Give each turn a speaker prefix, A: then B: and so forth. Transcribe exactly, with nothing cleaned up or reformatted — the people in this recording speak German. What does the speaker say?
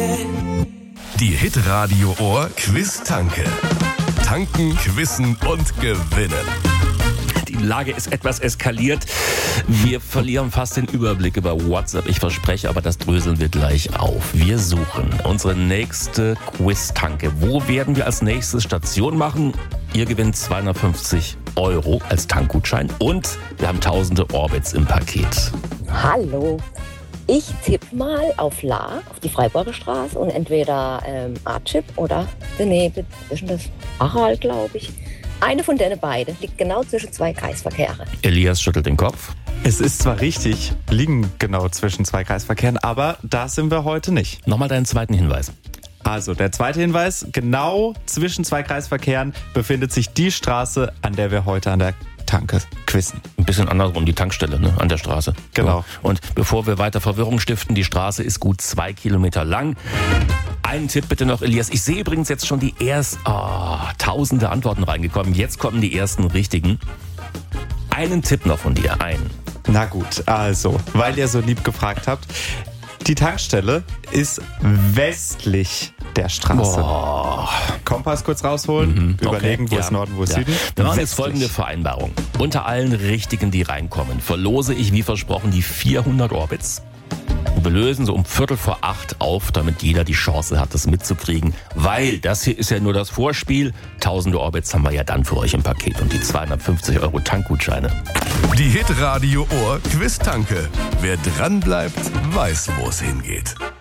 A: Die Hitradio Ohr Quiz-Tanke. Tanken, quizzen und gewinnen.
B: Die Lage ist etwas eskaliert. Wir verlieren fast den Überblick über WhatsApp. Ich verspreche, aber das dröseln wir gleich auf. Wir suchen unsere nächste Quiz-Tanke. Wo werden wir als nächstes Station machen? Ihr gewinnt zweihundertfünfzig Euro als Tankgutschein und wir haben tausende Orbits im Paket.
C: Hallo. Ich tippe mal auf La, auf die Freiburger Straße und entweder ähm, A-Chip oder, nee, zwischen das Aral, glaube ich. Eine von denen beiden liegt genau zwischen zwei Kreisverkehren.
B: Elias schüttelt den Kopf.
D: Es ist zwar richtig, liegen genau zwischen zwei Kreisverkehren, aber da sind wir heute nicht.
B: Nochmal deinen zweiten Hinweis.
D: Also der zweite Hinweis, genau zwischen zwei Kreisverkehren befindet sich die Straße, an der wir heute an der Tanke quizzen.
B: Ein bisschen andersrum, die Tankstelle, ne, an der Straße.
D: Genau.
B: So. Und bevor wir weiter Verwirrung stiften, die Straße ist gut zwei Kilometer lang. Einen Tipp bitte noch, Elias. Ich sehe übrigens jetzt schon die ersten oh, tausende Antworten reingekommen. Jetzt kommen die ersten richtigen. Einen Tipp noch von dir, einen.
D: Na gut, also, weil ihr so lieb gefragt habt. Die Tankstelle ist westlich der Straße.
B: Boah.
D: Kompass kurz rausholen,
B: Mhm.
D: überlegen,
B: Okay.
D: wo
B: Ja.
D: ist Norden, wo ist
B: Ja.
D: Süden.
B: Wir machen jetzt
D: Westlich.
B: folgende Vereinbarung. Unter allen Richtigen, die reinkommen, verlose ich wie versprochen die vierhundert Orbits. Und wir lösen so um Viertel vor acht auf, damit jeder die Chance hat, das mitzukriegen. Weil das hier ist ja nur das Vorspiel. Tausende Orbits haben wir ja dann für euch im Paket und die zweihundertfünfzig Euro Tankgutscheine.
A: Die Hitradio Ohr Quiz-Tanke. Wer dran bleibt, weiß, wo es hingeht.